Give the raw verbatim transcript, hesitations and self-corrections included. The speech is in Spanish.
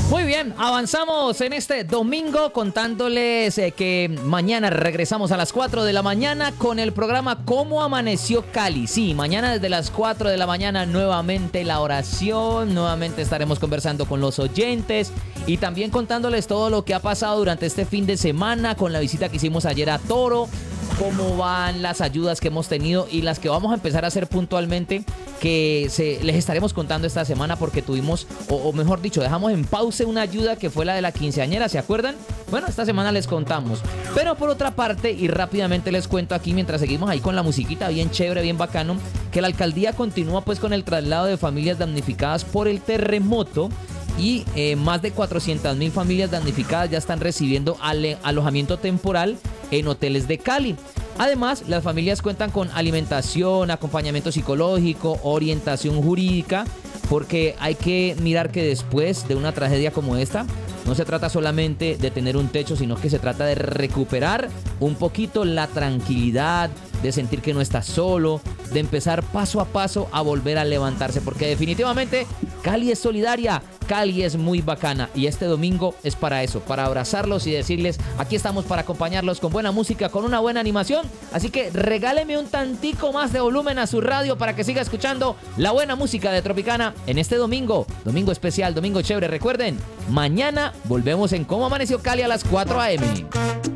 Muy bien, avanzamos en este domingo contándoles eh, que mañana regresamos a las cuatro de la mañana con el programa ¿Cómo amaneció Cali? Sí, mañana desde las cuatro de la mañana nuevamente la oración, nuevamente estaremos conversando con los oyentes y también contándoles todo lo que ha pasado durante este fin de semana con la visita que hicimos ayer a Toro, cómo van las ayudas que hemos tenido y las que vamos a empezar a hacer puntualmente, que se, les estaremos contando esta semana porque tuvimos, o, o mejor dicho, dejamos en pausa una ayuda que fue la de la quinceañera, ¿se acuerdan? Bueno, esta semana les contamos. Pero por otra parte, y rápidamente les cuento aquí mientras seguimos ahí con la musiquita bien chévere, bien bacano, que la alcaldía continúa pues con el traslado de familias damnificadas por el terremoto. Y eh, más de cuatrocientas mil familias damnificadas ya están recibiendo ale- alojamiento temporal en hoteles de Cali. Además, las familias cuentan con alimentación, acompañamiento psicológico, orientación jurídica, porque hay que mirar que después de una tragedia como esta, no se trata solamente de tener un techo, sino que se trata de recuperar un poquito la tranquilidad, de sentir que no estás solo, de empezar paso a paso a volver a levantarse, porque definitivamente Cali es solidaria, Cali es muy bacana y este domingo es para eso, para abrazarlos y decirles, aquí estamos para acompañarlos con buena música, con una buena animación, así que regáleme un tantico más de volumen a su radio para que siga escuchando la buena música de Tropicana en este domingo, domingo especial, domingo chévere. Recuerden, mañana volvemos en Cómo Amaneció Cali a las cuatro a eme